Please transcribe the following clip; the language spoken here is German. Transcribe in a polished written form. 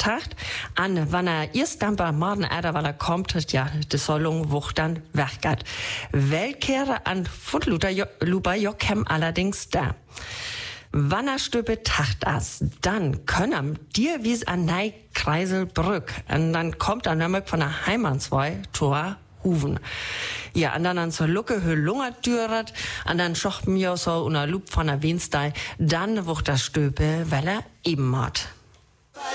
Tacht. An, wann erst dann bei morgen weil kommt, ja, die Sollung wucht dann weggeht. Welkehre an Luba Jockem allerdings da. Wann Stübe Tacht as, dann können dir wie's an nei Kreiselbrück. Und dann kommt er nämlich von der Heimanswei Tor Huven. Ja, und dann zur Lucke Lungert düret, und dann schochten mir so una Lup von der Wenstei, dann wucht das Stöbe, weil er eben hat.